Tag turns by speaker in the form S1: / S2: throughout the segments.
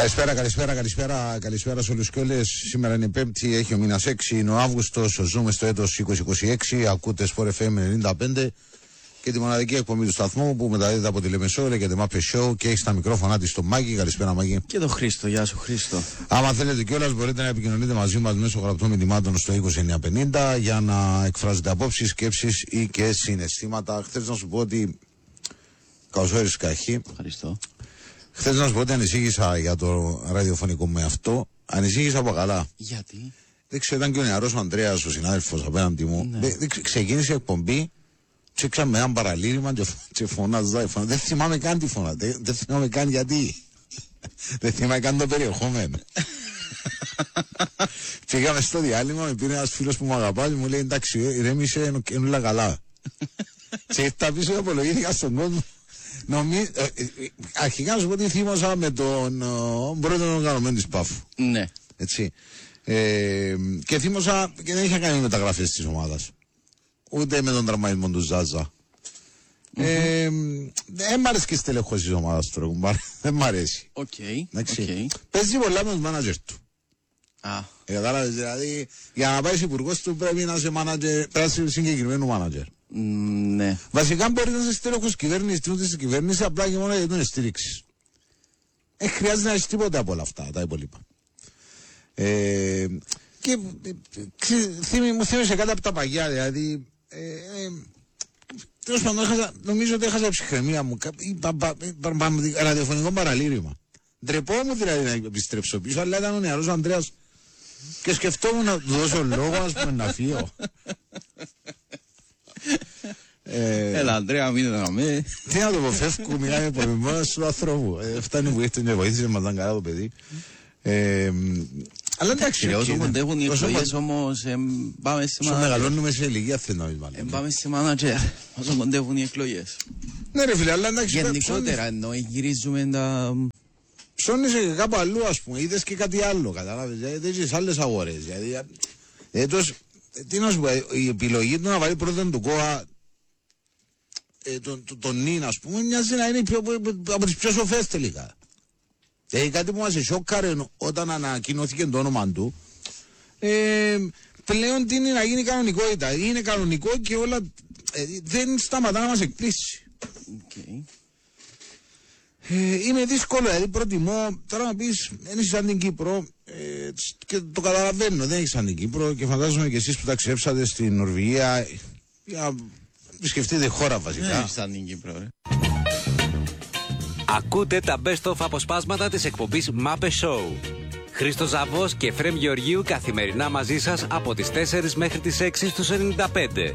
S1: Καλησπέρα σε όλους και όλες. Σήμερα είναι Πέμπτη, έχει ο μήνας 6, είναι ο Αύγουστος, ζούμε στο έτος 2026, ακούτε Sport FM 95 και τη μοναδική εκπομπή του σταθμού που μεταδίδεται από τη Λεμεσό, λέγεται Mapes Show και έχει στα μικρόφωνα της το Μάκη. Καλησπέρα Μάκη.
S2: Και το Χρήστο, γεια σου Χρήστο.
S1: Άμα θέλετε κιόλας μπορείτε να επικοινωνείτε μαζί μας μέσω γραπτών μηνυμάτων στο 20950 για να εκφράζετε απόψεις, σκέψεις ή και συναισθήματα. Χθες να σου πω ότι... Καλώς όρισες Καχή.
S2: Ευχαριστώ.
S1: Χθες να σου πω ότι ανησύχησα για το ραδιοφωνικό με αυτό. Ανησύχησα από καλά.
S2: Γιατί?
S1: Δεν ξέρω, ήταν και ο νεαρός ο Ανδρέας, ο συνάδελφος απέναντι μου. Ναι. Ξεκίνησε η εκπομπή, με έναν παραλήρημα και φωνάζα. Δεν θυμάμαι καν τι φωνάζα. Δεν θυμάμαι καν γιατί. Δεν θυμάμαι καν το περιεχόμενο. Πήγαμε στο διάλειμμα, με πήρε ένας φίλος που μου αγαπάει και μου λέει εντάξει, ηρέμησε, είναι όλα καλά. Και ήρθα πίσω και απολογήθηκα στον κόσμο. Αρχικά να σου πω ότι θύμωσα με τον πρώτο οργανωμένο της ΠΑΦ.
S2: Ναι.
S1: Έτσι. Και θύμωσα και δεν είχα κάνει μεταγραφές της ομάδας. Ούτε με τον τραυματισμό του Ζάζα. Δεν μ' αρέσει και στελεχός της ομάδας τώρα. Δεν μ' αρέσει.
S2: Οκ.
S1: Παίζει πολλά με τον μάνατζερ του.
S2: Κατάλαβες,
S1: δηλαδή για να πάει υπουργός του πρέπει να είσαι μάνατζερ, πρέπει να είσαι συγκεκριμένο μάνατζερ.
S2: Ναι.
S1: Βασικά μπορεί να είσαι στέλεχος κυβέρνηση, απλά και μόνο για την στήριξη. Χρειάζεται να έχει τίποτα από όλα αυτά τα υπόλοιπα. Και μου θύμισε κάτι από τα παγιά, δηλαδή. Τέλος πάντων, νομίζω ότι έχασα ψυχραιμία μου. Ραδιοφωνικό παραλήρημα. Ντρεπόμουν δηλαδή να επιστρέψω πίσω, αλλά ήταν ο νεαρός ο Ανδρέας και σκεφτόμουν να του δώσω λόγο, ας πούμε, να φύγω.
S2: Έλα Ανδρέα, μην είναι.
S1: Τι να το πω, φεύγω, μιλάμε υπομονώς του ανθρώπου. Φτάνει που ήρθε και βοήθησε, μας ήταν καλά το παιδί. Αλλά εντάξει,
S2: όσο κοντεύουν οι εκλογές όμως πάμε σε
S1: μάνατζερ. Όσο μεγαλώνουμε σε ηλικία θέλουμε να
S2: πάμε. Πάμε σε μάνατζερ, όσο κοντεύουν οι εκλογές.
S1: Ναι ρε φίλε, αλλά εντάξει.
S2: Γενικότερα εννοώ, γυρίζουμε τα...
S1: Ψώνεις και κάπου αλλού ας πούμε, είδες και κάτι άλλο, κατάλαβες, δεν έχεις άλλες αγορές. Δηλαδή, τι να σου πω, η επιλογή του να βάλει πρώτα τον ΚΟΑ, τον νυν ας πούμε, μοιάζει να είναι από τις πιο σοφές τελικά. Κάτι που μας σοκάρε όταν ανακοινώθηκε το όνομα του, πλέον τι είναι να γίνει κανονικότητα. Είναι κανονικό και όλα δεν σταματά να μας εκπλήσει.
S2: Okay.
S1: Είναι δύσκολο, δηλαδή προτιμώ τώρα να πεις δεν είσαι σαν την Κύπρο και το καταλαβαίνω, δεν έχεις σαν την Κύπρο και φαντάζομαι και εσείς που ταξιδέψατε στην Νορβηγία για να επισκεφτείτε χώρα βασικά.
S2: Δεν έχεις σαν την Κύπρο ρε.
S3: Ακούτε τα best of αποσπάσματα της εκπομπής Mapes Show. Χρήστος Ζαβός και Εφραίμ Γεωργίου καθημερινά μαζί σας από τις 4 μέχρι τις 6 στους 95.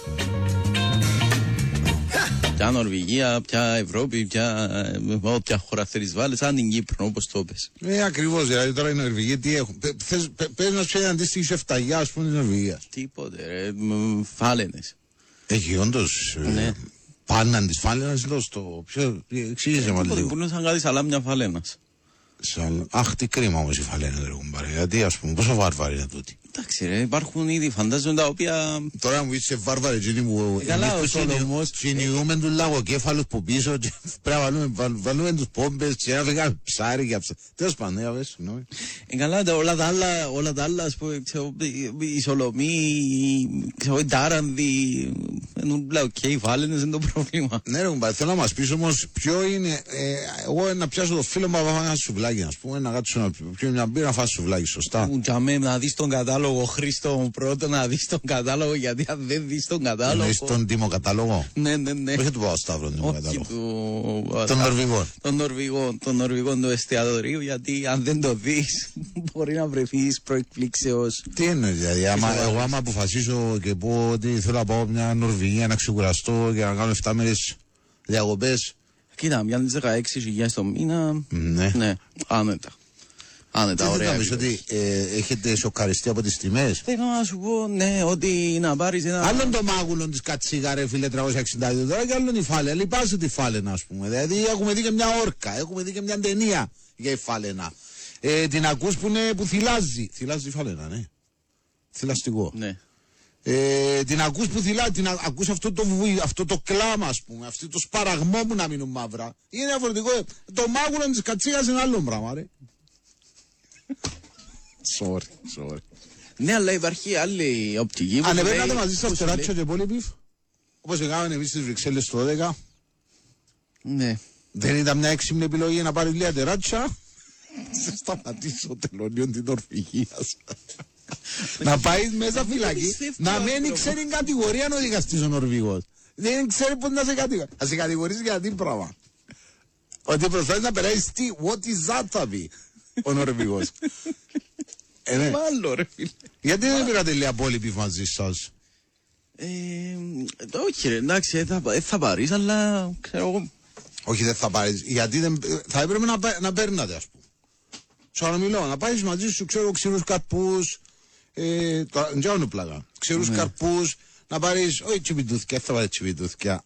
S2: Ποια Νορβηγία, ποια Ευρώπη, ποια χώρα θέλεις βάλεις, σαν την Κύπρο όπως το πες.
S1: Ακριβώς, δηλαδή τώρα η Νορβηγία τι έχουν. Πες να σου πει αντίστοιχη σε φταγιά ας πούμε της Νορβηγίας.
S2: Τίποτε ρε, φάλαινες.
S1: Έχει όντως...
S2: Ναι.
S1: Πάναν της φάλαινας εδώ στο... Εξήγησε μας λίγο.
S2: Που είναι σαν κάτι σαλάμια φάλαινας.
S1: Αχ, τι κρίμα όμως η φαλένα δεν έχουν πάρει. Γιατί ας πούμε, πόσο βάρβαροι είναι τούτοι.
S2: Εντάξει ρε, υπάρχουν ήδη φαντάζομαι τα οποία...
S1: Τώρα μου είσαι βάρβαροι εκείνοι που...
S2: Καλά ο Σολομός...
S1: Κυνηγούμε τους λαγοκέφαλους που πίσω και πρέπει να βάλουμε τους πόμπες και να φύγαμε ψάρι και ψάρι. Τέλος πάντων, για πες, συγγνώμη.
S2: Καλά, όλα τα άλλα, ας πούμε, οι Σολομοί, οι Τάρανδοι, οι Φάλαινες είναι το πρόβλημα.
S1: Ναι ρε, θέλω να μας πεις όμως ποιο είναι... Εγώ να πιάσω το φίλο μου να φάω ένα σουβλάκι, ας πούμε, να κάτσω να πιω μια μπύρα να φάω σουβλάκι, σωστά.
S2: Να δεις τον κατάλογο, Χρήστο, πρώτα να δεις τον κατάλογο, γιατί αν δεν δεις τον κατάλογο...
S1: Εννοείς τον τιμοκατάλογο.
S2: Ναι.
S1: Όχι του Παπασταύρου, τον τιμοκατάλογο.
S2: Των Νορβηγών του εστιατορίου, γιατί αν δεν το δεις μπορεί να βρεθείς προεκπλήξεως.
S1: Τι εννοείς, δηλαδή, εγώ άμα αποφασίσω και πω ότι θέλω να πάω μια Νορβηγία να ξεκουραστώ και να κάνω 7 μέρες διακοπές.
S2: Κοίτα, πιάνεις 16.000 το μήνα. Ναι, άνετα.
S1: Άνετα, ωραία. Δεν νομίζω ότι έχετε σοκαριστεί από τις τιμές.
S2: Θέλω να σου πω, ναι, ότι να πάρεις ένα...
S1: Άλλον το μάγουλον της κατσίγα ρε φίλε 362 τώρα και άλλον η φάλαινα. Λυπάσαι τη φάλαινα ας πούμε. Δηλαδή έχουμε δει και μια όρκα, έχουμε δει και μια ταινία για η φάλαινα. Την ακούς που θυλάζει. Θυλάζει η φάλαινα, ναι. Θυλαστικό.
S2: Ναι.
S1: Την ακούς που θυλάζει, ακούς αυτό το κλάμα ας πούμε, αυτό το σπαραγμό που να μείνουν μαύρα. Είναι διαφορετικό. Το μάγουλον της κατσίγας είναι άλλο πράγμα ρε. Sorry.
S2: Ναι, αλλά υπάρχει άλλη οπτική.
S1: Αν επέρνατε μαζί σας τεράτσιο και πόλιπιφ, όπως έκαναμε εμείς στις Βρυξέλλες το 12,
S2: ναι.
S1: δεν ήταν μια έξυπνη επιλογή να πάρεις λίγα τεράτσα, σε σταματήσω τελωνίων την Νορβηγίας. Να πάει μέσα φυλακή, να μην ξέρει κατηγορία ο δικαστής ο Νορβηγός. Δεν ξέρει πώς να σε κατηγορήσει. Θα σε κατηγορήσει για τι πράγμα. Ότι προσπαθείς να περάσεις τι, what is that θα πει ο Νορβηγός. Ναι.
S2: Μάλλον ρε φίλε.
S1: Γιατί δεν πήρατε λίγα πόλιπιφ μαζί σας?
S2: Όχι ρε, εντάξει, θα πάρεις, αλλά ξέρω εγώ.
S1: Όχι, δεν θα πάρεις, γιατί θα έπρεπε να παίρνατε, ας πούμε. Σαν μιλώ, να πάρεις μαζί σου, ξέρω, ξηρούς καρπούς, δεν είναι πλάκα, ξηρούς καρπούς, να πάρεις, όχι τσιπιτούθκια, θα πάρεις τσιπιτούθκια,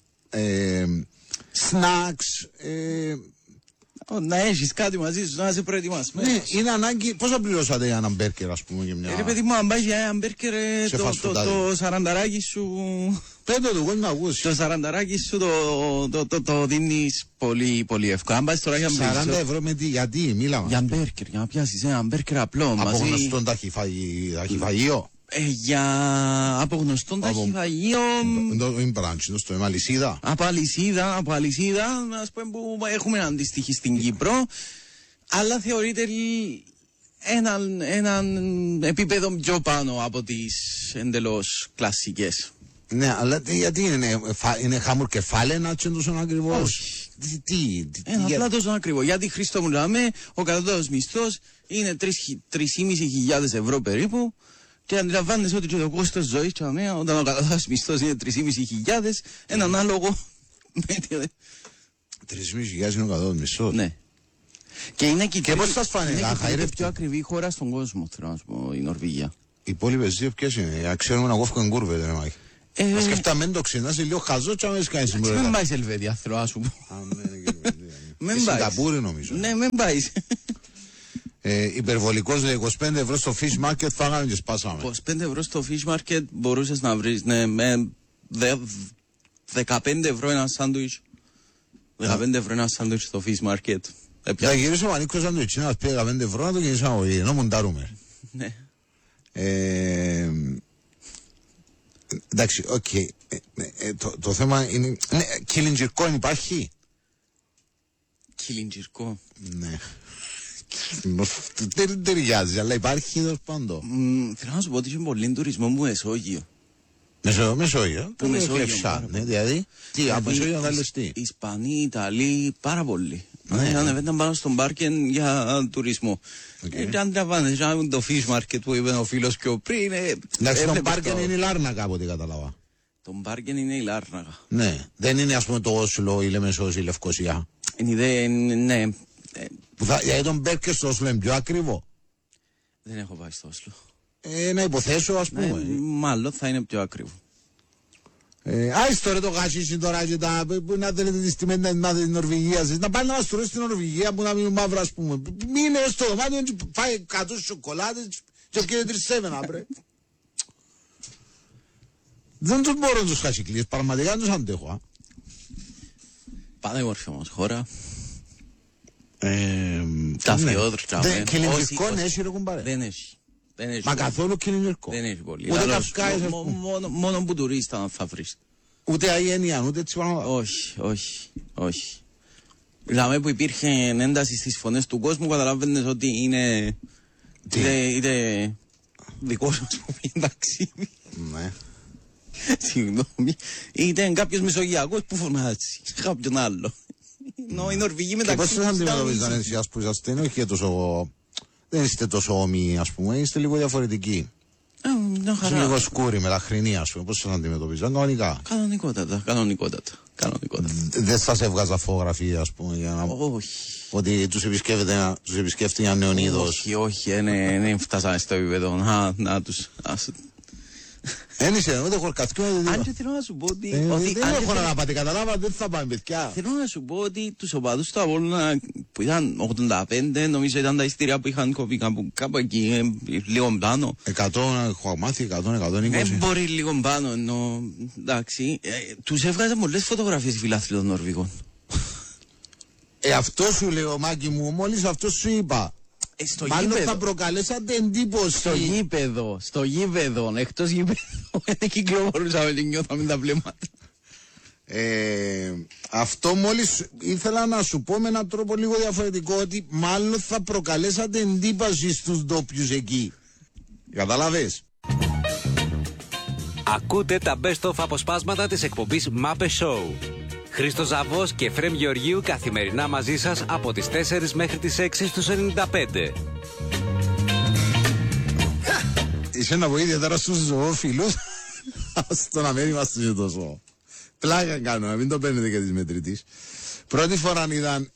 S1: snacks,
S2: Να έχεις κάτι μαζί σου, να είσαι προετοιμασμένος.
S1: ναι, είναι ανάγκη, πόσα πληρώσατε για έναν μπέρκερ, ας πούμε, για μια...
S2: Ρε παιδί μου, αν πάει για έναν μπέρκερ, το σαρανταράκι σου...
S1: Πέτω το κόσμο να ακούσει.
S2: Το σαρανταράκι σου το δίνεις πολύ, πολύ εύκολα. Αν πάεις τώρα για
S1: 40 ευρώ με τι, γιατί, μίλαμε.
S2: για μπέρκερ, για να πιάσεις ένα μπέρκερ απλό.
S1: Από γνωστόν ταχυφαγείο.
S2: Από γνωστόν ταχυφαγείο.
S1: Είναι μπράντσι, στο είμαι αλυσίδα.
S2: Από αλυσίδα, ας πούμε που έχουμε αντίστοιχη στην Κύπρο, αλλά θεωρείται έναν επίπεδο πιο πάνω από τις εντελώς κλασικές.
S1: Ναι, αλλά γιατί είναι χάμουρ κεφάλαια να τσέντω σαν ακριβώς. Τι,
S2: Απλά τόσο ακριβό. Γιατί Χρήστο μου λέμε, ο κατώτατος μισθός είναι 3.500 ευρώ περίπου. Και αντιλαμβάνεσαι ότι και το κόστος ζωής όταν ο κατώτατος μισθός είναι 3.500, είναι ανάλογο με
S1: 3.500 είναι ο κατώτατος μισθός.
S2: ναι. Και είναι και
S1: πώς σας φάνε,
S2: η πιο ακριβή χώρα στον κόσμο, θέλω να σου πω, η Νορβηγία.
S1: Οι υπόλοιπες δύο ποιες είναι, ξέρουμε να κόφκαν κούρβες, ρε Μάκη. Να σκεφτάμε το ξενά, είσαι λίγο χαζό και αμέσως κάνεις συμπρόεδρα.
S2: Μην πάεις Ελβετία, θέλω να σου πω.
S1: Μην πάεις. Σιγκαπούρη νομίζω.
S2: Ναι, μην πάεις.
S1: Υπερβολικός 25 ευρώ στο fish market φάγαμε και σπάσαμε.
S2: 25 ευρώ στο fish market μπορούσες να βρεις, ναι, με 15 ευρώ ένα σάντουιτς. 15 ευρώ ένα σάντουιτς στο fish market.
S1: Θα γυρίσουμε ανήκω σάντουιτς, να μας πει 15 ευρώ να το γυρίσαμε όλοι, ενώ μοντάρουμε.
S2: Ναι.
S1: Εντάξει, οκ. Το θέμα είναι... Ναι, κιλιντζιρκό υπάρχει.
S2: Κιλιντζιρκό.
S1: Ναι. Δεν ταιριάζει, αλλά υπάρχει τέλος πάντων.
S2: Θέλω να σου πω ότι είχε πολύ τουρισμό μου Μεσόγειο.
S1: Μεσόγειο.
S2: Που Μεσόγειο.
S1: Ναι, δηλαδή. Τι, από Μεσόγειο να λες τι.
S2: Ισπανοί, Ιταλοί, πάρα πολλοί.
S1: Ναι.
S2: Ανεβαίναν πάνω στον πάρκεν για τουρισμό. Και αντιλαμβάνεσαι, το fish market που είπε ο φίλος πιο πριν.
S1: Εντάξει, τον πάρκεν είναι η Λάρνακα από ό,τι κατάλαβα.
S2: Τον πάρκεν είναι η Λάρνακα.
S1: Ναι, δεν είναι ας πούμε το Όσλο, η Λεμεσός, η Λευκοσία.
S2: Ναι.
S1: Γιατί τον μπέρκερ στο Όσλο είναι πιο ακριβό.
S2: Δεν έχω πάει στο Όσλο.
S1: Να υποθέσω ας πούμε.
S2: Μάλλον θα είναι πιο ακριβό.
S1: Άιστο ρε το γασίσι τώρα και τα που να θέλετε τις τιμές να μάθετε την Νορβηγία σας. Να πάνε να μας τρώσει στην Νορβηγία που να μείνουν μαύρα ας πούμε. Μείνε στο δωμάτιο και φάει 100 σοκολάτες και ευκαιρία 3-7 άπρε. Δεν τους μπορώ τους χασικλείς, πραγματικά τους αντέχω.
S2: Πάντα μόρφη όμως χώρα. Τα θεόδρα.
S1: Κιλιντζιρκό έχει ρε κουμπάρε.
S2: Δεν έχει.
S1: Μα καθόλου κιλιντζιρκό.
S2: Δεν έχει πολύ.
S1: Ούτε καυκάες ας πούμε.
S2: Μόνο που τουρίστα θα βρεις.
S1: Ούτε αγένεια, ούτε έτσι πράγματα.
S2: Όχι. Δηλαδή που υπήρχε ένταση στις φωνές του κόσμου, καταλαβαίνεις ότι είναι είτε δικό σου ας πούμε ταξίδι.
S1: Ναι.
S2: Συγγνώμη. Είτε κάποιος μεσογειακός που φωνάζει κάποιον άλλο. Ενώ οι Νορβηγοί μεταξύ
S1: τους... Και πώς σας αντιμετωπίζαν εσείς ας που είσαστε, είναι όχι τόσο... Δεν είστε τόσο όμοιοι ας πούμε, είστε λίγο διαφορετικοί. Είστε λίγο σκούροι, μελαχρινοί ας πούμε, πώς σας αντιμετωπίζαν κανονικά.
S2: Κανονικότατα.
S1: Δεν σας έβγαζα φωτογραφία ας πούμε, για να...
S2: Όχι.
S1: Ότι τους επισκέφτει ένα νέο είδος.
S2: Όχι, δεν φτάσαμε στο επίπεδο να τους...
S1: Εν είσαι, ούτε χορκαθκιό.
S2: Αν και θέλω να σου πω ότι...
S1: Δεν έχω να πάτε, καταλάβα, δεν θα πάμε παιδιά.
S2: Θέλω να σου πω ότι τους οπαδούς του Απόλλωνα που ήταν 85, νομίζω ήταν τα ειστήρια που είχαν κοπεί κάπου εκεί, λίγο πάνω.
S1: 100, έχω μάθει, 100, 120.
S2: Δεν μπορεί λίγο πάνω, ενώ εντάξει. Τους έβγαζαν πολλές φωτογραφίες φιλάθλοι των Νορβηγών.
S1: Αυτό σου λέω, Μάκη μου, μόλις αυτό σου είπα.
S2: στο
S4: Μάλλον
S2: γήπεδο.
S4: θα προκαλέσατε εντύπωση.
S2: Στο γήπεδο, εκτός γήπεδο, δεν κυκλοφορούσαμε και νιώθαμε τα βλέμματα.
S1: Αυτό μόλις ήθελα να σου πω με έναν τρόπο λίγο διαφορετικό, ότι μάλλον θα προκαλέσατε εντύπωση στους ντόπιους εκεί. Καταλάβες?
S3: Ακούτε τα best of αποσπάσματα της εκπομπής Μάπε Show. Χρήστος Ζαβός και Εφραίμ Γεωργίου καθημερινά μαζί σας από τις 4 μέχρι τις 6 στους 95.
S1: Είσαι να πω ιδιαίτερα στους ζωόφιλους, στο να μην είμαστε και τόσο. Πλάκα κάνω, να μην το παίρνετε και της μετρητής. Πρώτη φορά είδαν,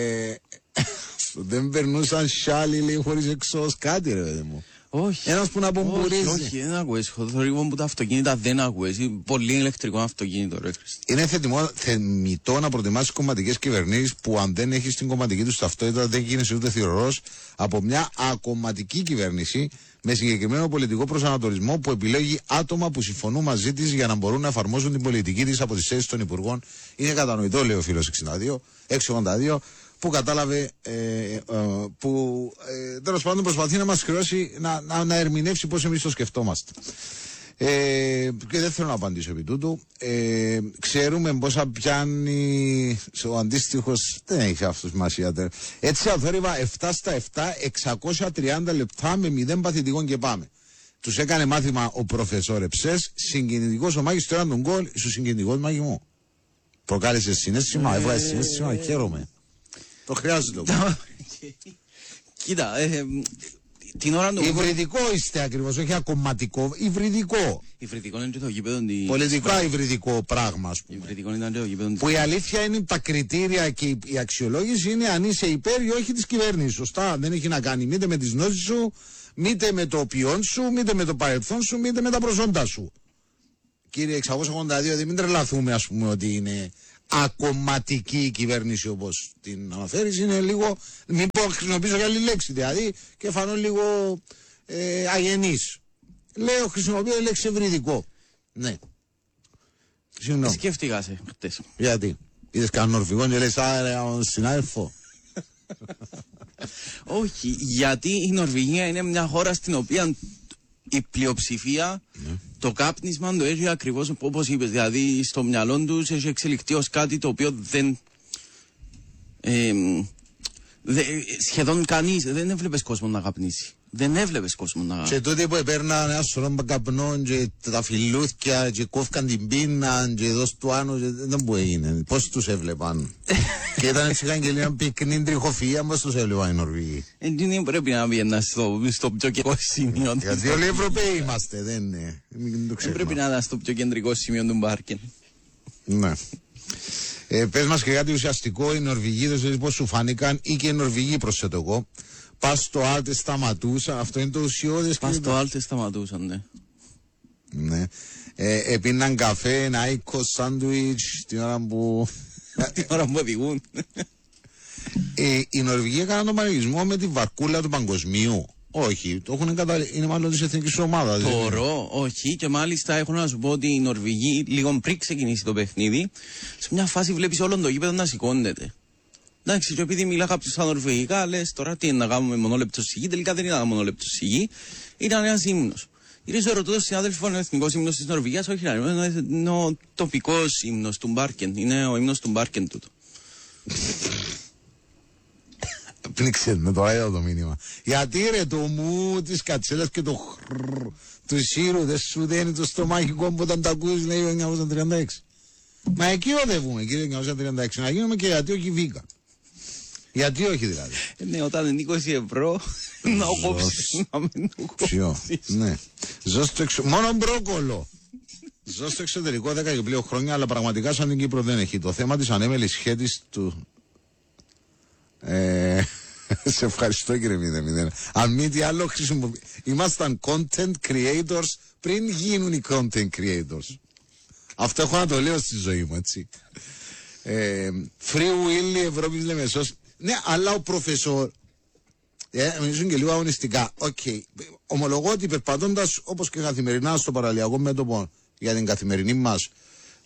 S1: δεν περνούσαν σάλι, λέει, χωρίς εξώς κάτι, ρε παιδί μου.
S2: Όχι.
S1: Ένας που να πομπουρίζει.
S2: Όχι, δεν ακούες. Το θορύβο που τα αυτοκίνητα δεν ακούες. Είναι πολύ ηλεκτρικό αυτοκίνητο, ρε Χριστό.
S1: Είναι θεμιτό να προτιμάσεις κομματικές κυβερνήσεις που αν δεν έχεις την κομματική τους ταυτότητα δεν γίνεσαι ούτε θηρορός από μια ακομματική κυβέρνηση με συγκεκριμένο πολιτικό προσανατολισμό που επιλέγει άτομα που συμφωνούν μαζί της για να μπορούν να εφαρμόζουν την πολιτική της από τις θέσεις των υπουργών. Είναι κατανοητό, λέει ο φίλος 682, που κατάλαβε, που τέλος πάντων προσπαθεί να μας χρεώσει, να ερμηνεύσει πώς εμείς το σκεφτόμαστε. Και δεν θέλω να απαντήσω επί τούτου. Ξέρουμε πόσα πιάνει ο αντίστοιχος, δεν έχει αυτό σημασία. Έτσι αθόρυβα 7 στα 7, 630 λεπτά με 0 παθητικών και πάμε. Τους έκανε μάθημα ο προφεσόρ Εψές, συγκινητικός ο Μάκης, τώρα τον γκολ, σου συγκινητικός Μάκη μου. Προκάλεσε συνέστημα, έβγαζε συνέστημα, χαίρομαι. Το χρειάζεται.
S2: Κοίτα, την ώρα του.
S1: Υβριδικό είστε ακριβώς, όχι ακομματικό. Υβριδικό.
S2: Υβριδικό είναι και το γήπεδο.
S1: Πολιτικά υβριδικό πράγμα, ας πούμε.
S2: Υβριδικό ήταν και το γήπεδο.
S1: Που η αλήθεια είναι τα κριτήρια και η αξιολόγηση είναι αν είσαι υπέρ ή όχι της κυβέρνησης. Σωστά. Δεν έχει να κάνει μήτε με τις γνώσεις σου, μήτε με το ποιόν σου, μήτε με το παρελθόν σου, μήτε με τα προσόντα σου. Κύριε 682, μην τρελαθούμε, ας πούμε, ότι είναι ακομματική η κυβέρνηση όπως την αναφέρεις. Είναι λίγο, μην πω, χρησιμοποιήσω και άλλη λέξη δηλαδή, και φανώ λίγο αγενής. Λέω, χρησιμοποιώ τη λέξη ευρυδικό. Ναι. Συγγνώμη.
S2: Σκέφτηκα σε χτες.
S1: Γιατί? Είδες κανένα Νορβηγό και λες συνάδελφο.
S2: Όχι, γιατί η Νορβηγία είναι μια χώρα στην οποία η πλειοψηφία το κάπνισμα το έχει ακριβώς όπως είπες. Δηλαδή στο μυαλό τους έχει εξελιχθεί ως κάτι το οποίο σχεδόν κανείς δεν έβλεπες κόσμο να καπνίσει. Δεν έβλεπες κόσμο να...
S1: Και τότε που έπαιρναν ένα σωρό καπνών και τα φιλούθια και κόφκαν την πίνα και εδώ στο άνω και δεν που έγινε. Πώς τους έβλεπαν? Και ήταν έτσι είχαν και λίγα πυκνή τριχοφυΐα, πώς τους έβλεπαν οι Νορβηγοί?
S2: Δεν πρέπει να βγαίνα στο πιο κεντρικό σημείο.
S1: Γιατί όλοι οι Ευρωπαίοι είμαστε, δεν
S2: πρέπει να είναι στο πιο κεντρικό σημείο του Μπάρκεν.
S1: Ναι. Πες μας και κάτι ουσιαστικό, οι Νορβηγοί, δεν ξέρεις πώς σου φάνηκαν, ή και οι Νορβηγοί, προσθέτω εγώ. Πας στο Άλτε σταματούσαν, αυτό είναι το ουσιώδες.
S2: Πας στο Άλτε σταματούσαν, ναι.
S1: Ναι. Επίναν καφέ, ένα οίκο σάντουιτς, την ώρα που...
S2: την ώρα που οδηγούν.
S1: Οι Νορβηγοί έκαναν τον πανηγισμό με τη βαρκούλα του παγκοσμίου. Όχι, το έχουν είναι μάλλον της εθνικής ομάδας.
S2: Τώρα, όχι, και μάλιστα έχω να σου πω ότι οι Νορβηγοί, λίγο πριν ξεκινήσει το παιχνίδι, σε μια φάση βλέπεις όλο το γήπεδο να σηκώνεται. Εντάξει, και επειδή μιλά κάποιος στα νορβηγικά, λες τώρα τι είναι να κάνουμε μονόλεπτο σιγή, τελικά δεν ήταν μονόλεπτο σιγή, ήταν ένας ύμνος. Ήρθε ρωτώ τον συνάδελφο, είναι ο εθνικός ύμνος της Νορβηγίας, όχι, είναι ο τοπικός ύμνος του Μπάρκεν, είναι ο ύμνος του Μπάρκεν τούτο.
S1: Πνίξε με το αέρα το μήνυμα. Γιατί ρε το μου της κατσέλας και το χρρρρ του σύρου δεν σου δένει το στομάχικο που όταν τα ακούσεις λέει 1936. Μα εκεί οδεύουμε κύριε 1936, να γίνουμε και γιατί όχι βίκα. Γιατί όχι δηλαδή?
S2: Ναι, όταν είναι 20 ευρώ να κόψεις, να μην το κόψεις.
S1: Ναι. Ζω στο μόνο μπρόκολο. Ζω στο εξωτερικό 10 και πλέον χρόνια, αλλά πραγματικά σαν την Κύπρο δεν έχει. Το θέμα της ανέμελης σχέτης του... Σε ευχαριστώ κύριε 00. Αν μη τι άλλο ήμασταν content creators πριν γίνουν οι content creators. Αυτό έχω να το λέω στη ζωή μου, έτσι. Free will, Ευρώπης Λεμεσός. Ναι, αλλά ο προφεσόρ μιλήσουν και λίγο αγωνιστικά. Ομολογώ ότι περπατώντας όπως και καθημερινά στο παραλιακό μέτωπο για την καθημερινή μας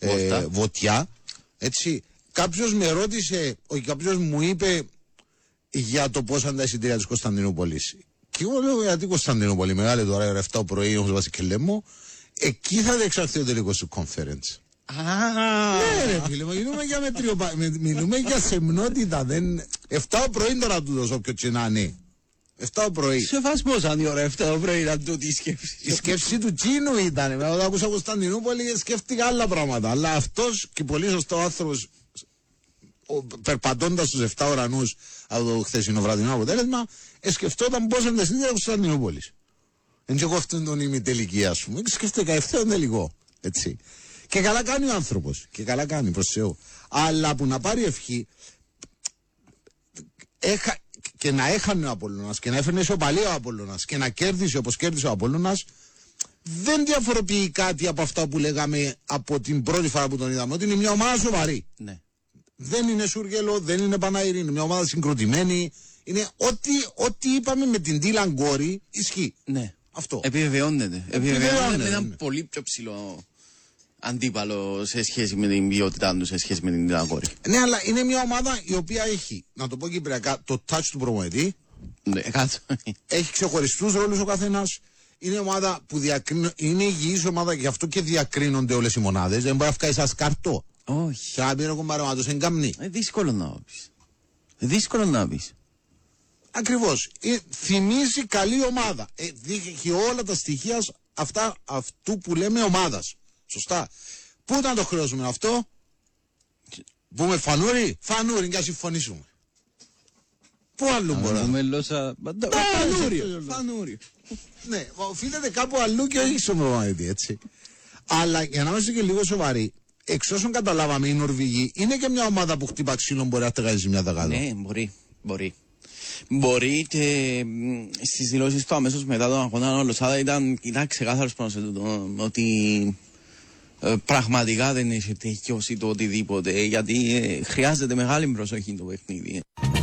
S1: βοτιά, έτσι, κάποιος με ρώτησε, όχι κάποιος μου είπε, για το πώς ήταν τα εισιτήρια της Κωνσταντινούπολης. Και εγώ λέω γιατί Κωνσταντινούπολη, μεγάλη τώρα, ώρα 7 το πρωί, όπως βάζει και λέμε, εκεί θα διεξαχθεί ο τελικός του conference. Ναι, ρε φίλε, μιλούμε για σεμνότητα. 7 το πρωί τώρα τούτος, όποιο και να είναι. 7 το πρωί.
S2: Σεβασμός αν η ώρα 7 το πρωί ήταν τούτη η σκέψη.
S1: Η σκέψη του Τσίνου ήταν. Όταν άκουσα Κωνσταντινούπολη σκέφτηκα άλλα πράγματα. Αλλά αυτός και πολύ σωστό άνθρωπος, περπατώντας στους 7 ουρανούς από το χθεσινό βραδινό αποτέλεσμα, σκεφτόταν πώς είναι τα εισιτήρια της Κωνσταντινούπολης. Δεν και εγώ αυτόν τον ημιτελική, ας πούμε. Σκέφτηκα ευθέον τελικό. Έτσι. Και καλά κάνει ο άνθρωπος. Και καλά κάνει, προς Θεού. Αλλά που να πάρει ευχή, και να έχανε ο Απόλλωνας και να έφερνε ισοπαλία ο Απόλλωνας και να κέρδισε όπως κέρδισε ο Απόλλωνας, δεν διαφοροποιεί κάτι από αυτά που λέγαμε από την πρώτη φορά που τον είδαμε. Ότι είναι μια ομάδα σοβαρή.
S2: Ναι.
S1: Δεν είναι Σούργελο, δεν είναι Παναήρη, είναι μια ομάδα συγκροτημένη. Είναι ό,τι είπαμε με την Τίλαν Κόρη ισχύει.
S2: Ναι.
S1: Αυτό.
S2: Επιβεβαιώνεται. Επιβεβαιώνεται. Ήταν πολύ πιο ψηλό αντίπαλο σε σχέση με την ποιότητά του, σε σχέση με την Τίλαν Κόρη.
S1: Ναι, αλλά είναι μια ομάδα η οποία έχει, να το πω κυπριακά, το touch του προπονητή.
S2: Ναι, κάτω.
S1: Έχει ξεχωριστούς ρόλους ο καθένας. Είναι ομάδα που είναι υγιής ομάδα και γι' αυτό και διακρίνονται όλες οι μονάδες. Δεν μπορεί να βγάλει σαν σκαρτό.
S2: Όχι.
S1: Και να πει ένα κομπαρεματός εν καμνή.
S2: Δύσκολο να πεις. Δύσκολο να πεις.
S1: Ακριβώς. Θυμίζει καλή ομάδα. Έχει όλα τα στοιχεία αυτού που λέμε ομάδας. Σωστά. Πού να το χρεώσουμε αυτό? Πούμε φανούρι. Φανούρι και να συμφωνήσουμε. Πού αλλού μπορεί να
S2: πούμε λόσα...
S1: Φανούρι. Ναι, οφείλεται κάπου αλλού και όχι στον προπονητή, έτσι. Αλλά για να είμαστε και λίγο σοβαροί, εξ όσων καταλάβαμε, οι Νορβηγοί είναι και μια ομάδα που χτύπα ξύλο, μπορεί να τεγάζει μια δεκάδα.
S2: Ναι, μπορεί. Μπορεί και στις δηλώσεις του αμέσως μετά τον αγώνα ο Λοσάδα ήταν ξεκάθαρος πάνω σε τούτο, ότι πραγματικά δεν έχει τελειώσει το οτιδήποτε, γιατί χρειάζεται μεγάλη προσοχή το παιχνίδι.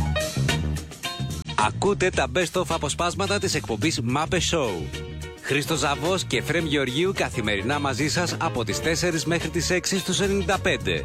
S3: Ακούτε τα best of αποσπάσματα της εκπομπής Μάπε Show. Χρήστος Ζαβός και Εφραίμ Γεωργίου καθημερινά μαζί σας από τις 4 μέχρι τις 6 στους 95.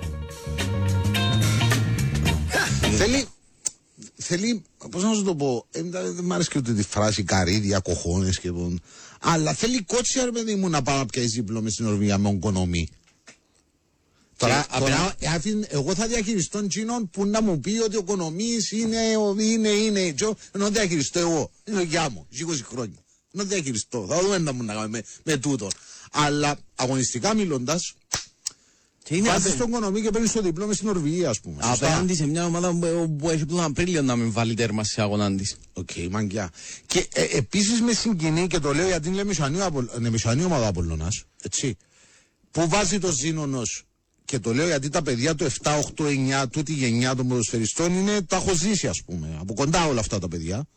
S1: Θέλει, πώς να σου το πω, δεν μ' άρεσε και ούτε τη φράση καρύδια, κοχώνες και πον. Αλλά θέλει κότσια ρε παιδί μου να πάω να πιάσει δίπλο μες στην Νορβηγία με ογκονομή. Τώρα, εγώ θα διαχειριστώ εκείνον που να μου πει ότι ο οικονομής είναι, ενώ διαχειριστώ εγώ. Είναι γεια μου, 20 χρόνια. Ενώ διαχειριστώ, θα δούμε να μου να κάνουμε με τούτο. Αλλά αγωνιστικά μιλώντας, βάζεις τον οικονομή και παίρνεις το διπλό μες στην Νορβηγία, ας πούμε.
S2: Απέναντι σε μια ομάδα που έχει τον Απρίλιο να μην βάλει τέρμα σε αγώνα της.
S1: Οκ, μαγκιά. Και επίσης με συγκινεί και το λέω γιατί είναι μεσανή ομάδα Απολλωνάς, έτσι. Που βάζει το Ζήνονος. Και το λέω γιατί τα παιδιά του 7, 8, 9, τούτη γενιά των ποδοσφαιριστών είναι, τα έχω ζήσει ας πούμε, από κοντά όλα αυτά τα παιδιά.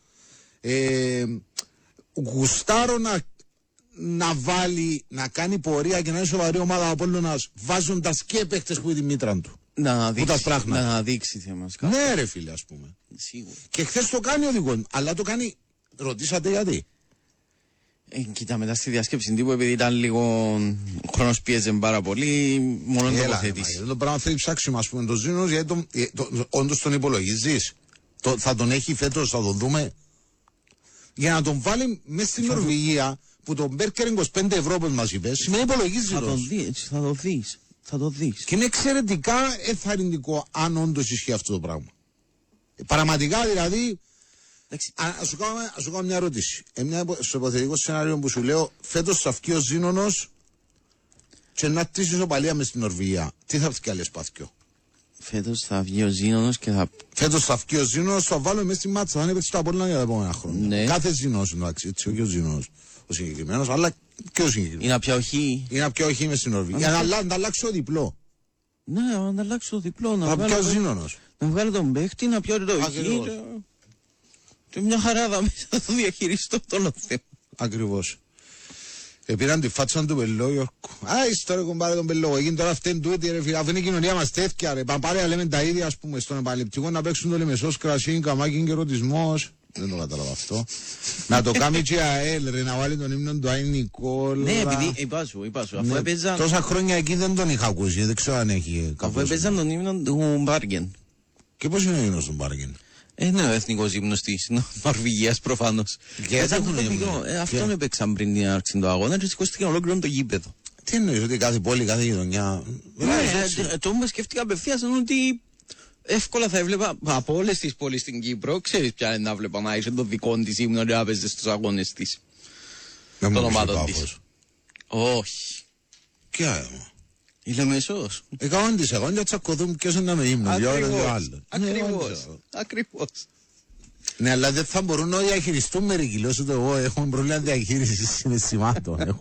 S1: Γουστάρω να βάλει, να κάνει πορεία και να είναι σοβαρή ομάδα από Απόλλωνας βάζοντας και παίκτες που είναι τη μήτρα του.
S2: Να αναδείξει θέμας.
S1: Ναι ρε φίλε ας πούμε.
S2: Σίγουρα.
S1: Και χθες το κάνει ο Δηγόν, αλλά το κάνει, ρωτήσατε γιατί.
S2: Κοίτα, μετά στη διασκέψη τύπου, επειδή ήταν λίγο ο χρόνος πίεζε πάρα πολύ, μόνο τοποθέτηση.
S1: Το πράγμα θέλει ψάξιμο, ας πούμε, το Ζήνος, γιατί όντως τον υπολογίζεις. Θα τον έχει φέτος, θα τον δούμε. Για να τον βάλει μέσα στην Νορβηγία, που τον Μπέρκερ 25 ευρώ που μας είπες, σημαίνει υπολογίζει
S2: Θα το δεις. Και
S1: είναι εξαιρετικά εθαρρυντικό, αν όντως ισχύει αυτό το πράγμα. Πραγματικά δηλαδή. Ας σου κάνω μια ερώτηση. Στο υποθετικό σενάριο που σου λέω, φέτος θα βγει ο Ζήνονος και να τρεις ισοπαλία μες στην Νορβηγία. Τι θα βγει άλλες πάθηκιο?
S2: Φέτος θα βγει ο Ζήνονος και θα...
S1: Φέτος θα βγει ο Ζήνονος, θα βάλω μέσα στη μάτσα, θα είναι παίξει το Απόλλωνα για τα επόμενα χρόνια. Ναι. Κάθε Ζήνονος, εντάξει, έτσι, όχι ο Ζήνονος ο συγκεκριμένος, αλλά και ο συγκεκριμένος.
S2: Είναι απιαοχή.
S1: Είναι απιαοχή μες στην Νορβηγία. Για να ανταλλάξω διπλό.
S2: Ναι, να ανταλλάξω διπλό.
S1: Να βγάλω ο Ζήνονος.
S2: Να βγάλω τον παίχτη, να πιω το οχή. Και μια χαρά θα το διαχειριστώ το όλο θέμα.
S1: Ακριβώς. Πήραν τη φάτσα του Πελόγιου. Τώρα κομπάρε τον Πελόγιο. Έγινε τώρα αυτήν τούτη ρε φίλε. Αφού είναι η κοινωνία μας τέτοια ρε. Παπάρε λέμε τα ίδια ας πούμε στον επαναληπτικό να παίξουν το Λεμεσός, κρασί, καμάκι και ρωτισμός. Δεν το κατάλαβα αυτό. Να το κάνει και ΑΕΛ ρε, να βάλει τον ύμνο του Άι Νικόλα.
S2: Ναι, επειδή είπα σου, αφού έπαιζαν...
S1: Τόσα χρόνια εκεί δεν τον είχα ακούσει, δεν ξέρω αν έχει...
S2: Αφού έπαιζαν τον ύμνο του Μπάργεν.
S1: Και πώς είναι ο ύμνος του Μπάργεν?
S2: Είναι ο εθνικός ύμνος της Νορβηγίας προφανώς. Αυτόν έπαιξαν πριν την άρξη του αγώνα και σηκώστηκαν ολόκληρο το γήπεδο.
S1: Τι εννοείς, ότι κάθε πόλη, κάθε γειτονιά.
S2: Το μου σκέφτηκα απευθείας ότι εύκολα θα έβλεπα από όλες τις πόλεις στην Κύπρο. Ξέρεις ποια είναι να βλέπα να είσαι το δικό της ύμνο και να παίζεις στους αγώνες της.
S1: Δεν
S2: των
S1: μου
S2: ομάδων
S1: πεις
S2: της. Όχι.
S1: Ποια
S2: Η Λεμεσός.
S1: 100% για τσακωδούν ποιος είναι να με ύμνο.
S2: Ακριβώς.
S1: Ναι, αλλά δεν θα μπορούν να διαχειριστούν μερικοί. Λέω ότι εγώ έχουμε πρόβλημα διαχείρισης συναισθημάτων.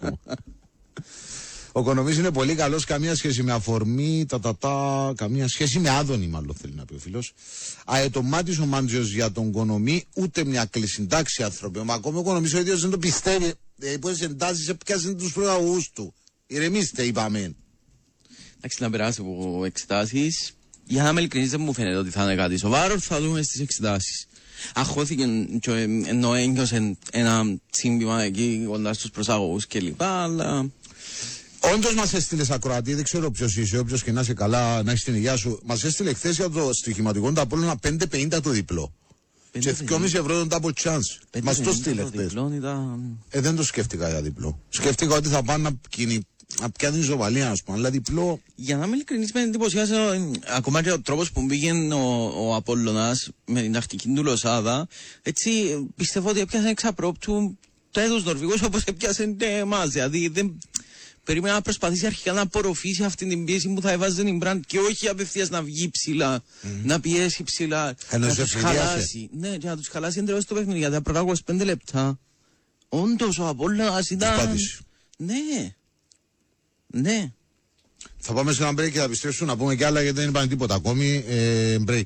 S1: Ο Κονομής είναι πολύ καλός, καμία σχέση με αφορμή, καμία σχέση με άδωνη, μάλλον θέλει να πει ο φίλος. Αετομάτης ο Μάντζιος για τον Κονομή, ούτε μια κλίση. Εντάξει, άνθρωποι, μα ακόμη ο Κονομής ο ίδιος δεν το πιστεύει. Πόσες εντάσεις έπιασαν τους προαγωγούς του. Ηρεμήστε, είπαμε.
S2: Εντάξει, να περάσει από εξετάσεις. Για να είμαι ειλικρινής, δεν μου φαίνεται ότι θα είναι κάτι σοβαρό, θα δούμε στις εξετάσεις. Αχώθηκε ενώ ένιωσε ένα σύμπημα εκεί κοντά στους προσαγωγούς κλπ. Αλλά
S1: όντως μας έστειλες ακροατή, δεν ξέρω ποιος είσαι, όποιος και να είσαι καλά, να έχεις την υγεία σου. Μας έστειλε χθες για το στοιχηματικό του Απόλλωνα 5,50 το διπλό. Και 2,5 ευρώ τον double chance. Μας το στείλε χθες. Δεν το σκέφτηκα για διπλό. Σκέφτηκα ότι θα πάνε να πιάνει ισοβαλία, ας πούμε, αλλά διπλό.
S2: Για να είμαι ειλικρινής, με εντυπωσιάζει ακόμα και ο τρόπος που πήγαινε ο Απόλλωνας με την τακτική του λοσάδα. Έτσι πιστεύω ότι έπιασε εξ απρόπτου τους Νορβηγούς όπως έπιασε εμάς. Δηλαδή δεν περίμενα να προσπαθήσει αρχικά να απορροφήσει αυτή την πίεση που θα έβαζε την Μπραντ και όχι απευθείας να βγει ψηλά, να πιέσει ψηλά, να τους χαλάσει. Ναι, και να τους χαλάσει εντελώς το παιχνίδι, γιατί τα πρώτα 25 λεπτά όντως ο Απόλλωνας ήταν... Ναι. Ναι.
S1: Θα πάμε σε ένα break και θα επιστρέψουμε να πούμε κι άλλα, γιατί δεν είπαμε τίποτα ακόμη. Break.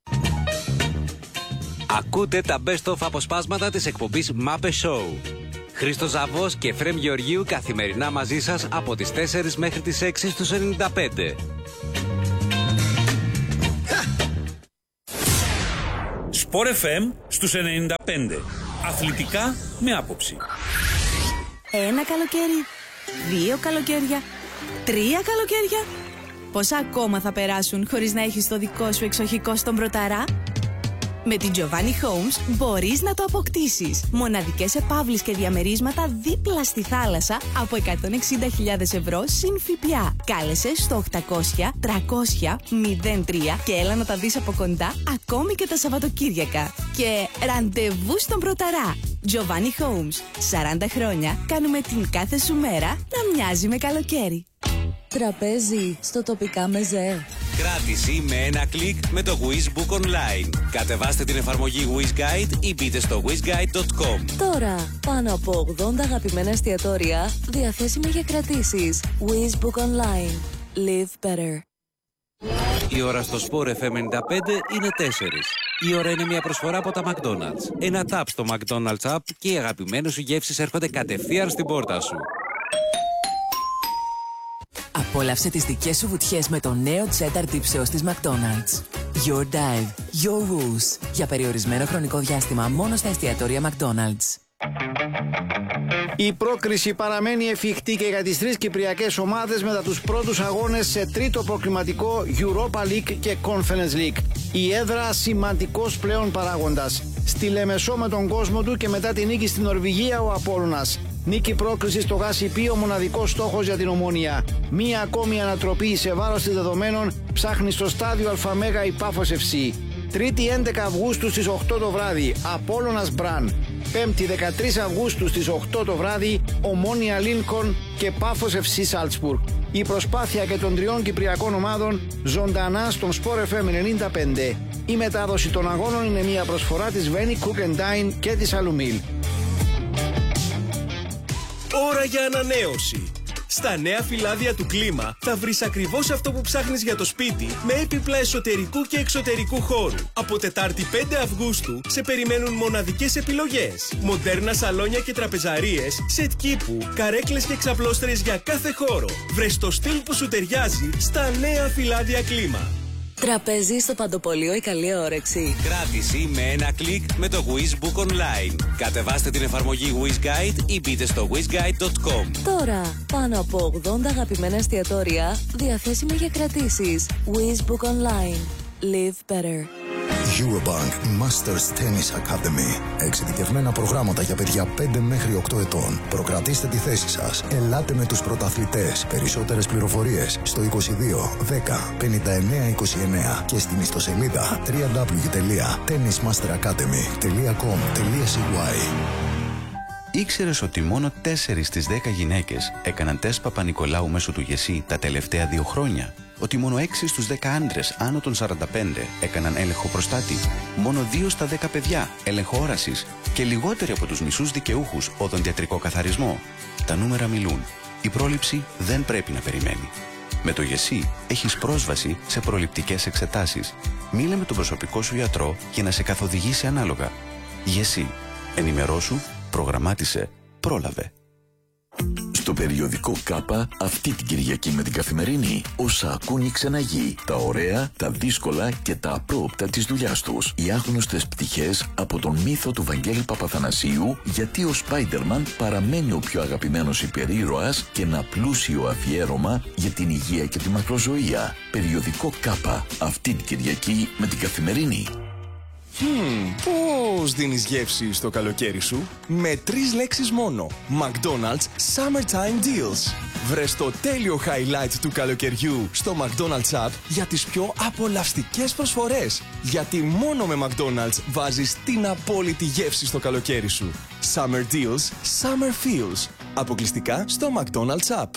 S3: Ακούτε τα best of αποσπάσματα της εκπομπής Μάπε Show. Χρήστος Ζαβός και Φρέμ Γεωργίου καθημερινά μαζί σας από τις 4 μέχρι τις 6 στους 95.
S5: Sport FM στους 95. Αθλητικά με άποψη.
S6: Ένα καλοκαίρι, 2 καλοκαίρια, 3 καλοκαίρια. Πόσα ακόμα θα περάσουν χωρίς να έχεις το δικό σου εξοχικό στον Πρωταρά? Με την Giovanni Homes μπορείς να το αποκτήσεις. Μοναδικές επαύλεις και διαμερίσματα δίπλα στη θάλασσα από 160.000 ευρώ συν ΦΠΑ. Κάλεσε στο 800 300 03 και έλα να τα δεις από κοντά ακόμη και τα Σαββατοκύριακα. Και ραντεβού στον Πρωταρά. Giovanni Homes. 40 χρόνια κάνουμε την κάθε σου μέρα να μοιάζει με καλοκαίρι.
S7: Τραπέζι στο τοπικά μεζέ.
S3: Κράτηση με ένα κλικ με το Wiz Book Online. Κατεβάστε την εφαρμογή Wiz Guide ή μπείτε στο wizguide.com.
S7: Τώρα, πάνω από 80 αγαπημένα εστιατόρια διαθέσιμα για κρατήσεις. Wiz Book Online. Live better.
S3: Η ώρα στο Sport FM 95 είναι 4. Η ώρα είναι μια προσφορά από τα McDonald's. Ένα tap στο McDonald's app και οι αγαπημένες σου γεύσεις έρχονται κατευθείαν στην πόρτα σου.
S8: Απόλαυσε τις δικές σου βουτιές με το νέο cheddar τύψεως της McDonald's. Your dive, your rules. Για περιορισμένο χρονικό διάστημα μόνο στα εστιατόρια McDonald's.
S9: Η πρόκριση παραμένει εφικτή και για τις 3 κυπριακές ομάδες μετά τους πρώτους αγώνες σε τρίτο προκριματικό Europa League και Conference League. Η έδρα σημαντικός πλέον παράγοντας. Στη Λεμεσό με τον κόσμο του και μετά τη νίκη στην Νορβηγία ο Απόλλωνας. Νίκη πρόκριση στο ΓΑΣΥΠΗ, ο μοναδικός στόχος για την Ομόνοια. Μία ακόμη ανατροπή σε βάρος της δεδομένων ψάχνει στο στάδιο ΑΜΕΓΑ η Πάφος FC. Τρίτη 11 Αυγούστου στις 8 το βράδυ, Απόλλωνας Μπραν. Πέμπτη 13 Αυγούστου στις 8 το βράδυ, Ομόνοια Λίνκον και Πάφος FC Σάλτσμπουργκ. Η προσπάθεια και των 3 κυπριακών ομάδων ζωντανά στον Sport FM 95. Η μετάδοση των αγώνων είναι μια προσφορά της Veni Cook & Dine και της Αλουμίλ.
S10: Ώρα για ανανέωση. Στα νέα φυλάδια του Κλίμα θα βρεις ακριβώς αυτό που ψάχνεις για το σπίτι με έπιπλα εσωτερικού και εξωτερικού χώρου. Από Τετάρτη 5 Αυγούστου σε περιμένουν μοναδικές επιλογές. Μοντέρνα σαλόνια και τραπεζαρίες, σετ κήπου, καρέκλες και ξαπλώστρες για κάθε χώρο. Βρες το στυλ που σου ταιριάζει στα νέα φυλάδια Κλίμα.
S7: Τραπέζι στο Παντοπολείο η καλή όρεξη.
S3: Κράτηση με ένα κλικ με το Wiz Book Online. Κατεβάστε την εφαρμογή Wiz Guide ή μπείτε στο wizguide.com.
S7: Τώρα, πάνω από 80 αγαπημένα εστιατόρια διαθέσιμα για κρατήσεις. Wiz Book Online. Live better.
S11: Eurobank Masters Tennis Academy. Εξειδικευμένα προγράμματα για παιδιά 5 μέχρι 8 ετών. Προκρατήστε τη θέση σας. Ελάτε με τους πρωταθλητές. Περισσότερες πληροφορίες στο 22 10 59 29 και στην ιστοσελίδα www.tennismasteracademy.com.cy.
S12: Ήξερες ότι μόνο 4 στις 10 γυναίκες έκαναν τεστ Παπα-Νικολάου μέσω του ΓΕΣΥ τα τελευταία 2 χρόνια? Ότι μόνο 6 στους 10 άντρες άνω των 45 έκαναν έλεγχο προστάτη? Μόνο 2 στα 10 παιδιά έλεγχο όρασης? Και λιγότεροι από τους μισούς δικαιούχους οδοντιατρικό καθαρισμό? Τα νούμερα μιλούν. Η πρόληψη δεν πρέπει να περιμένει. Με το ΓΕΣΥ έχεις πρόσβαση σε προληπτικές εξετάσεις. Μίλα με τον προσωπικό σου γιατρό για να σε καθοδηγήσει ανάλογα. ΓΕΣΥ. Ενημερώσου, προγραμμάτισε, πρόλαβε.
S13: Στο περιοδικό ΚΑΠΑ αυτή την Κυριακή με την Καθημερινή, όσα ακούν οι ξεναγοί, τα ωραία, τα δύσκολα και τα απρόοπτα της δουλειάς τους. Οι άγνωστες πτυχές από τον μύθο του Βαγγέλη Παπαθανασίου, γιατί ο Σπάιντερμαν παραμένει ο πιο αγαπημένος υπερήρωας, και ένα πλούσιο αφιέρωμα για την υγεία και τη μακροζωία. Περιοδικό ΚΑΠΑ αυτή την Κυριακή με την Καθημερινή.
S10: Πώς δίνεις γεύση στο καλοκαίρι σου? Με 3 λέξεις μόνο. McDonald's Summertime Deals. Βρες το τέλειο highlight του καλοκαιριού στο McDonald's App για τις πιο απολαυστικές προσφορές. Γιατί μόνο με McDonald's βάζεις την απόλυτη γεύση στο καλοκαίρι σου. Summer Deals, Summer Feels. Αποκλειστικά στο McDonald's App.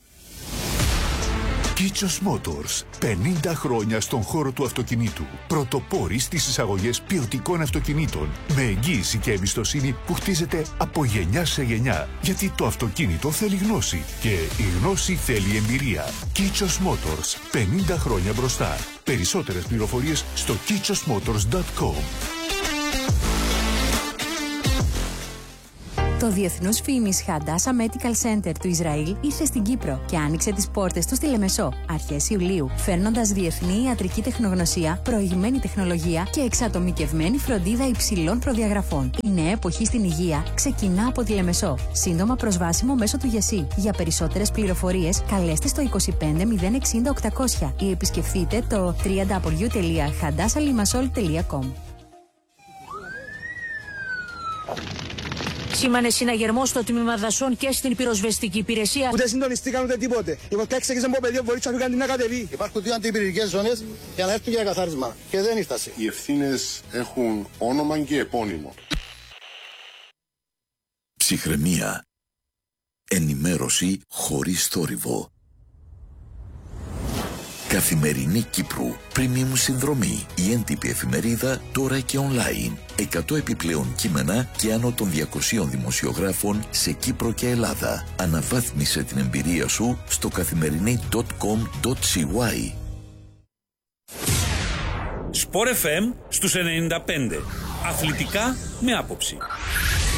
S14: Kichos Motors. 50 χρόνια στον χώρο του αυτοκινήτου. Πρωτοπόροι στις εισαγωγές ποιοτικών αυτοκινήτων. Με εγγύηση και εμπιστοσύνη που χτίζεται από γενιά σε γενιά. Γιατί το αυτοκίνητο θέλει γνώση. Και η γνώση θέλει εμπειρία. Kichos Motors. 50 χρόνια μπροστά. Περισσότερες πληροφορίες στο kichosmotors.com.
S15: Το διεθνούς φήμης Hadassah Medical Center του Ισραήλ ήρθε στην Κύπρο και άνοιξε τις πόρτες του στη Λεμεσό αρχές Ιουλίου, φέρνοντας διεθνή ιατρική τεχνογνωσία, προηγμένη τεχνολογία και εξατομικευμένη φροντίδα υψηλών προδιαγραφών. Η νέα εποχή στην υγεία ξεκινά από τη Λεμεσό. Σύντομα προσβάσιμο μέσω του ΓΕΣΥ. Για περισσότερες πληροφορίες καλέστε στο 25 060 800 ή επισκεφτείτε το www.hadassahlimassol.com.
S16: Σήμανε συναγερμό στο τμήμα δασών και στην πυροσβεστική υπηρεσία.
S17: Ούτε συντονιστήκαν ούτε τίποτε. Η φωτιά έξεγε από παιδί, μπορεί να κάνει να κατεβεί. Υπάρχουν 2 αντιπυρηνικές ζώνες για να έρθουν για καθάρισμα. Και δεν ήρθασε.
S18: Οι ευθύνες έχουν όνομα και επώνυμο.
S13: Ψυχραιμία. Ενημέρωση χωρίς θόρυβο. Καθημερινή Κύπρου. Premium συνδρομή. Η έντυπη εφημερίδα τώρα και online. 100 επιπλέον κείμενα και άνω των 200 δημοσιογράφων σε Κύπρο και Ελλάδα. Αναβάθμισε την εμπειρία σου στο καθημερινή.com.cy.
S5: Sport FM στους 95. Αθλητικά με άποψη.